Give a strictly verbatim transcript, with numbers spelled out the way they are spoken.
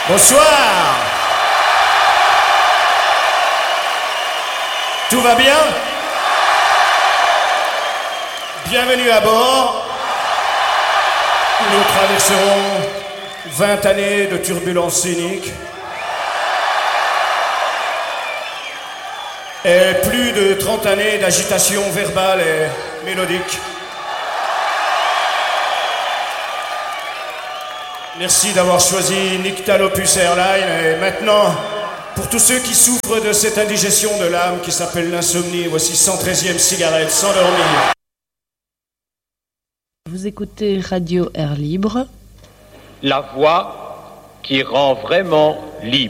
Bonsoir. Tout va bien? Bienvenue à bord. Nous traverserons vingt années de turbulences scéniques et plus de trente années d'agitation verbale et mélodique. Merci d'avoir choisi Nyctalopus Airlines. Et maintenant, pour tous ceux qui souffrent de cette indigestion de l'âme qui s'appelle l'insomnie, voici cent treizième cigarette, sans dormir. Vous écoutez Radio Air Libre. La voix qui rend vraiment libre.